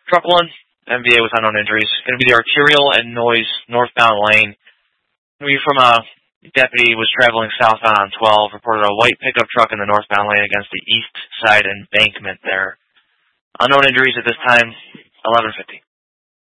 Truck 1, MVA with unknown injuries. Going to be the arterial and noise northbound lane. Going to be from a deputy was traveling southbound on 12, reported a white pickup truck in the northbound lane against the east side embankment there. Unknown injuries at this time, 11:50.